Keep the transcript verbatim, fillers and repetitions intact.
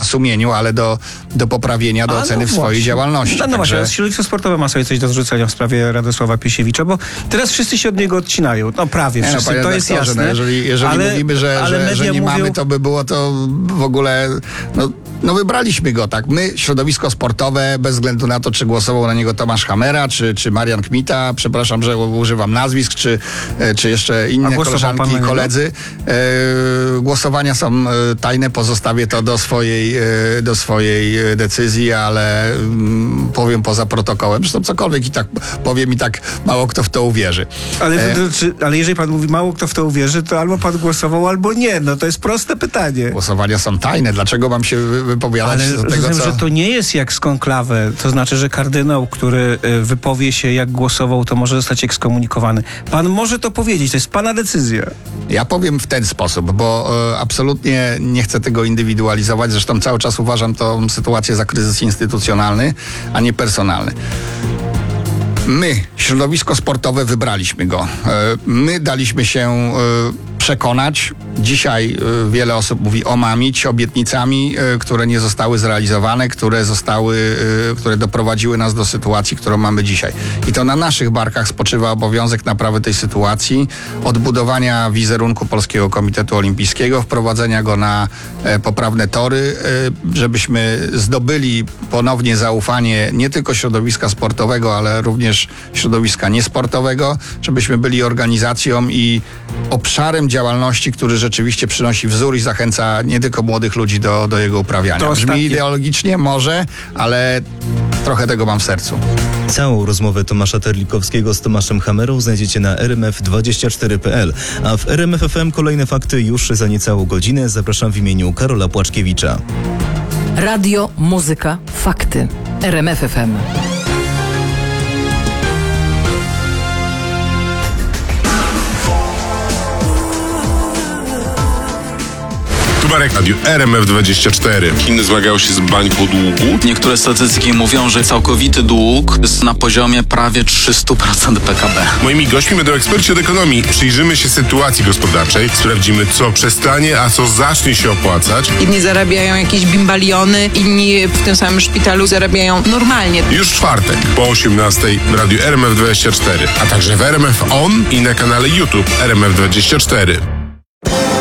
sumieniu, ale do, do poprawienia, do A, oceny no w swojej właśnie. działalności. No, no Także... właśnie, środowisko sportowe ma sobie coś do zrzucenia w sprawie Radosława Piesiewicza, bo teraz wszyscy się od niego odcinają. No prawie Nie, wszyscy, no, to jest jasne. No, jeżeli jeżeli ale, mówimy, że, ale że, że nie mówią... mamy, to by było to w ogóle... No, no wybraliśmy go, tak. My, środowisko sportowe, bez względu na to, czy głosował na niego Tomasz Hamera, czy, czy Marian Kmita, przepraszam, że używam nazwisk, czy, czy jeszcze inne koleżanki i koledzy. E, głosowania są tajne, pozostawię to do swojej, do swojej decyzji, ale m, powiem poza protokołem. Zresztą cokolwiek i tak powiem i tak mało kto w to uwierzy. Ale, e, to, czy, ale jeżeli pan mówi mało kto w to uwierzy, to albo pan głosował, albo nie. No to jest proste pytanie. Głosowania są tajne. Dlaczego mam się wypowiadać Ale do tego, rozumiem, co... że to nie jest jak z konklawę. To znaczy, że kardynał, który wypowie się, jak głosował, to może zostać ekskomunikowany. Pan może to powiedzieć, to jest pana decyzja. Ja powiem w ten sposób, bo e, absolutnie nie chcę tego indywidualizować. Zresztą cały czas uważam tą sytuację za kryzys instytucjonalny, a nie personalny. My, środowisko sportowe, wybraliśmy go. E, my daliśmy się e, przekonać. Dzisiaj y, wiele osób mówi omamić obietnicami, y, które nie zostały zrealizowane, które zostały, y, które doprowadziły nas do sytuacji, którą mamy dzisiaj. I to na naszych barkach spoczywa obowiązek naprawy tej sytuacji, odbudowania wizerunku Polskiego Komitetu Olimpijskiego, wprowadzenia go na e, poprawne tory, e, żebyśmy zdobyli ponownie zaufanie nie tylko środowiska sportowego, ale również środowiska niesportowego, żebyśmy byli organizacją i obszarem działalności, który rzeczywiście przynosi wzór i zachęca nie tylko młodych ludzi do, do jego uprawiania. To Brzmi ostatnie... ideologicznie? Może, ale trochę tego mam w sercu. Całą rozmowę Tomasza Terlikowskiego z Tomaszem Hamerą znajdziecie na r m f dwadzieścia cztery kropka p l, a w R M F F M kolejne fakty już za niecałą godzinę. Zapraszam w imieniu Karola Płaczkiewicza. Radio, muzyka, fakty. R M F F M. Marek, Radio R M F dwadzieścia cztery. Chiny zmagają się z bańką długu. Niektóre statystyki mówią, że całkowity dług jest na poziomie prawie trzysta procent P K B. Moimi gośćmi będą eksperci od ekonomii. Przyjrzymy się sytuacji gospodarczej, sprawdzimy, co przestanie, a co zacznie się opłacać. Inni zarabiają jakieś bimbaliony, inni w tym samym szpitalu zarabiają normalnie. Już w czwartek po osiemnastej w Radiu R M F dwadzieścia cztery, a także w R M F On i na kanale YouTube R M F dwadzieścia cztery.